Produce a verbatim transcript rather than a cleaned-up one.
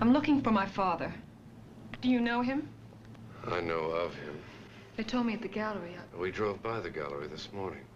I'm looking for my father. Do you know him? I know of him. They told me at the gallery. We drove by the gallery this morning.